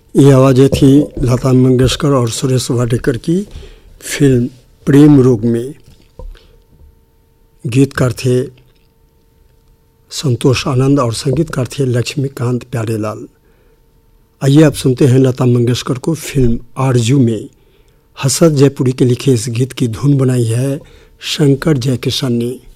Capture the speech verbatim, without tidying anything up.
ये आवाज़ें थी लता मंगेशकर और सुरेश वाडेकर की फिल्म प्रेम रोग में। गीतकार थे संतोष आनंद और संगीतकार थे लक्ष्मीकांत प्यारेलाल। आइए आप सुनते हैं लता मंगेशकर को फिल्म आरजू में। हसरत जयपुरी के लिखे इस गीत की धुन बनाई है शंकर जयकिशन ने।